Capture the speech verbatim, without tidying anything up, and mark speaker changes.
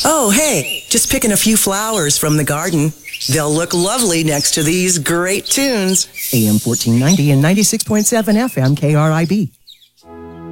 Speaker 1: Oh, hey, just picking a few flowers from the garden. They'll look lovely next to these great tunes.
Speaker 2: A M fourteen ninety and ninety-six point seven F M K R I B.